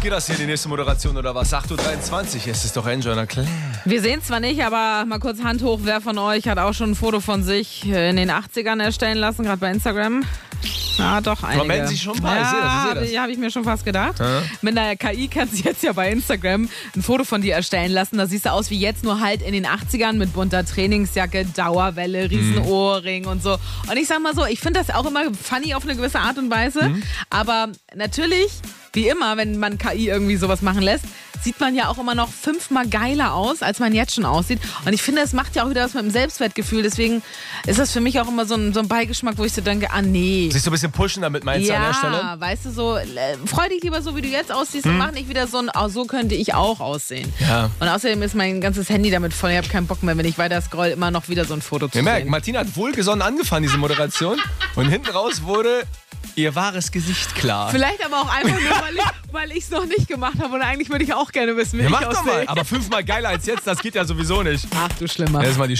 geht das hier, die nächste Moderation oder was? 8.23 Uhr, es ist doch Enjoy, na klar. Wir sehen es zwar nicht, aber mal kurz Hand hoch. Wer von euch hat auch schon ein Foto von sich in den 80ern erstellen lassen, gerade bei Instagram? Ja, doch, einige. Man meldet sich schon mal, ich sehe das. Habe ich mir schon fast gedacht. Ja. Mit der KI kannst du jetzt ja bei Instagram ein Foto von dir erstellen lassen. Da siehst du aus wie jetzt, nur halt in den 80ern mit bunter Trainingsjacke, Dauerwelle, Riesenohrring und so. Und ich sag mal so, ich finde das auch immer funny auf eine gewisse Art und Weise. Aber natürlich, wie immer, wenn man KI irgendwie sowas machen lässt, sieht man ja auch immer noch 5-mal geiler aus, als man jetzt schon aussieht. Und ich finde, es macht ja auch wieder was mit dem Selbstwertgefühl. Deswegen ist das für mich auch immer so ein Beigeschmack, wo ich so denke, nee. Sich so ein bisschen pushen damit, meinst du an der Stelle? Ja, weißt du, so, freu dich lieber so, wie du jetzt aussiehst und mach nicht wieder so ein, so könnte ich auch aussehen. Ja. Und außerdem ist mein ganzes Handy damit voll. Ich habe keinen Bock mehr, wenn ich weiter scroll, immer noch wieder so ein Foto zu Ihr merkt, sehen. Martina hat wohlgesonnen angefangen, diese Moderation. Und hinten raus wurde ihr wahres Gesicht klar. Vielleicht aber auch einfach nur, weil ich es noch nicht gemacht habe. Und eigentlich würde ich auch gerne wissen, wie Ja, ich mach doch mal. aussehe. Aber 5-mal geiler als jetzt, das geht ja sowieso nicht. Ach du Schlimmer. Erstmal die